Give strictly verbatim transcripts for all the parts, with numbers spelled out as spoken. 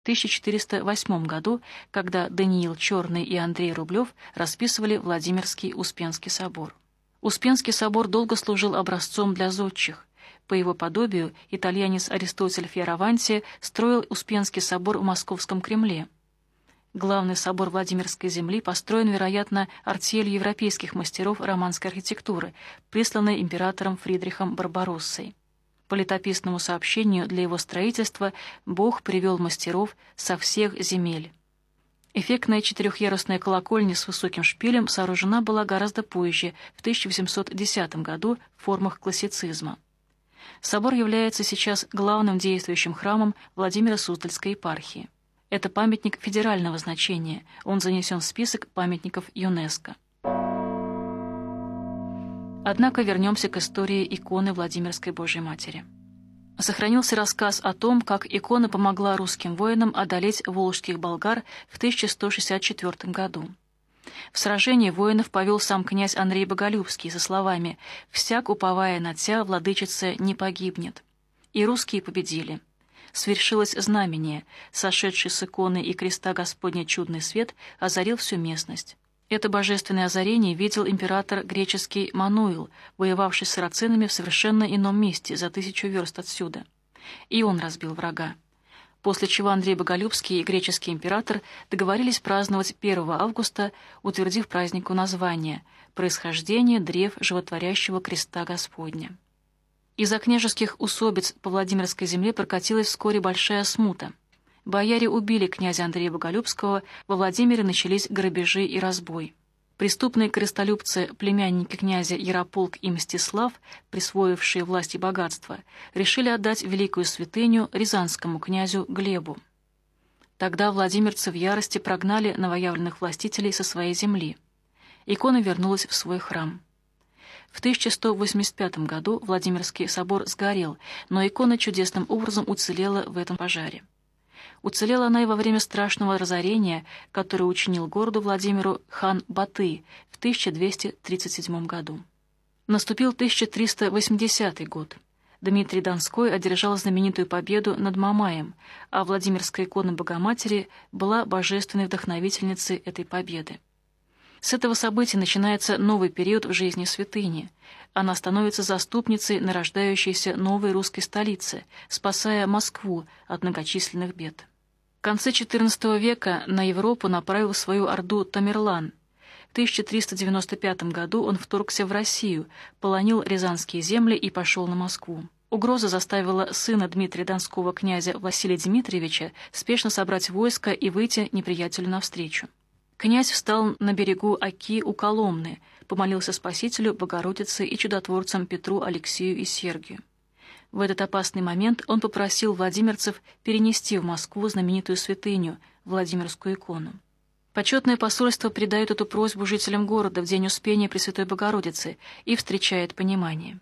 в тысяча четыреста восьмом году, когда Даниил Черный и Андрей Рублев расписывали Владимирский Успенский собор. Успенский собор долго служил образцом для зодчих. По его подобию итальянец Аристотель Фьораванти строил Успенский собор в Московском Кремле. Главный собор Владимирской земли построен, вероятно, артелью европейских мастеров романской архитектуры, присланной императором Фридрихом Барбароссой. По летописному сообщению, для его строительства Бог привел мастеров со всех земель. Эффектная четырехъярусная колокольня с высоким шпилем сооружена была гораздо позже, в тысяча восемьсот десятом году, в формах классицизма. Собор является сейчас главным действующим храмом Владимиро-Суздальской епархии. Это памятник федерального значения, он занесен в список памятников ЮНЕСКО. Однако вернемся к истории иконы Владимирской Божьей Матери. Сохранился рассказ о том, как икона помогла русским воинам одолеть волжских болгар в тысяча сто шестьдесят четвёртом году. В сражении воинов повел сам князь Андрей Боголюбский со словами «Всяк, уповая на тя, владычица, не погибнет». И русские победили. Свершилось знамение, сошедший с иконы и креста Господня чудный свет озарил всю местность. Это божественное озарение видел император греческий Мануил, воевавший с сарацинами в совершенно ином месте, за тысячу верст отсюда. И он разбил врага. После чего Андрей Боголюбский и греческий император договорились праздновать первого августа, утвердив празднику название «Происхождение древ животворящего креста Господня». Из-за княжеских усобиц по Владимирской земле прокатилась вскоре большая смута. Бояре убили князя Андрея Боголюбского, во Владимире начались грабежи и разбой. Преступные крестолюбцы, племянники князя Ярополк и Мстислав, присвоившие власть и богатство, решили отдать великую святыню рязанскому князю Глебу. Тогда владимирцы в ярости прогнали новоявленных властителей со своей земли. Икона вернулась в свой храм. В тысяча сто восемьдесят пятом году Владимирский собор сгорел, но икона чудесным образом уцелела в этом пожаре. Уцелела она и во время страшного разорения, которое учинил городу Владимиру хан Батый в тысяча двести тридцать седьмом году. Наступил тысяча триста восьмидесятый год. Дмитрий Донской одержал знаменитую победу над Мамаем, а Владимирская икона Богоматери была божественной вдохновительницей этой победы. С этого события начинается новый период в жизни святыни. Она становится заступницей нарождающейся новой русской столицы, спасая Москву от многочисленных бед. В конце четырнадцатого века на Европу направил свою орду Тамерлан. В тысяча триста девяносто пятом году он вторгся в Россию, полонил рязанские земли и пошел на Москву. Угроза заставила сына Дмитрия Донского князя Василия Дмитриевича спешно собрать войско и выйти неприятелю навстречу. Князь встал на берегу Оки у Коломны, помолился Спасителю, Богородице и чудотворцам Петру, Алексею и Сергию. В этот опасный момент он попросил владимирцев перенести в Москву знаменитую святыню, Владимирскую икону. Почетное посольство передает эту просьбу жителям города в день Успения Пресвятой Богородицы и встречает понимание.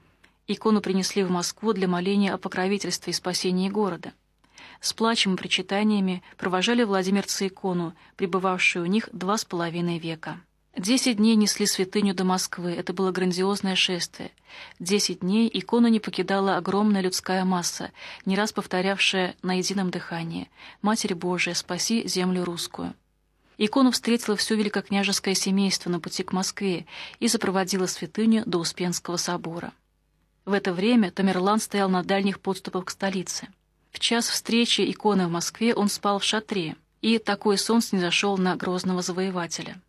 Икону принесли в Москву для моления о покровительстве и спасении города. С плачем и причитаниями провожали владимирцы икону, пребывавшую у них два с половиной века. Десять дней несли святыню до Москвы, это было грандиозное шествие. Десять дней икону не покидала огромная людская масса, не раз повторявшая на едином дыхании: «Матерь Божия, спаси землю русскую». Икону встретило все великокняжеское семейство на пути к Москве и сопроводило святыню до Успенского собора. В это время Тамерлан стоял на дальних подступах к столице. В час встречи иконы в Москве он спал в шатре, и такой сон снизошел на грозного завоевателя.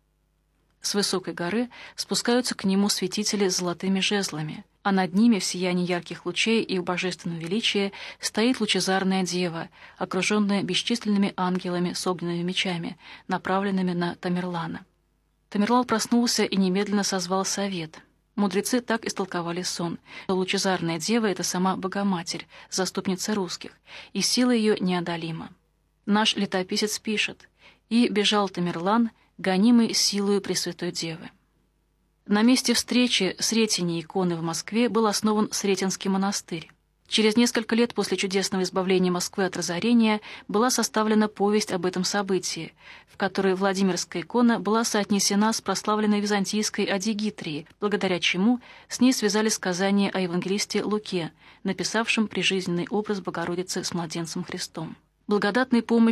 С высокой горы спускаются к нему святители с золотыми жезлами, а над ними в сиянии ярких лучей и в божественном величии стоит лучезарная дева, окруженная бесчисленными ангелами с огненными мечами, направленными на Тамерлана. Тамерлан проснулся и немедленно созвал совет. Мудрецы так истолковали сон. Лучезарная дева — это сама Богоматерь, заступница русских, и сила ее неодолима. Наш летописец пишет: «И бежал Тамерлан, гонимый силою Пресвятой Девы». На месте встречи Сретения иконы в Москве был основан Сретенский монастырь. Через несколько лет после чудесного избавления Москвы от разорения была составлена повесть об этом событии, в которой Владимирская икона была соотнесена с прославленной византийской Адигитрией, благодаря чему с ней связали сказание о евангелисте Луке, написавшем прижизненный образ Богородицы с младенцем Христом. Благодатной помощи